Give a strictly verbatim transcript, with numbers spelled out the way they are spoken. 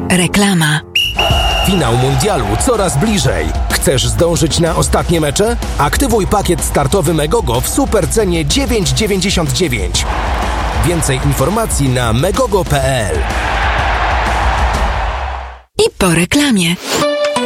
Reklama. Finał mundialu coraz bliżej. Chcesz zdążyć na ostatnie mecze? Aktywuj pakiet startowy Megogo w super cenie dziewięć dziewięćdziesiąt dziewięć. Więcej informacji na megogo kropka pe el. I po reklamie.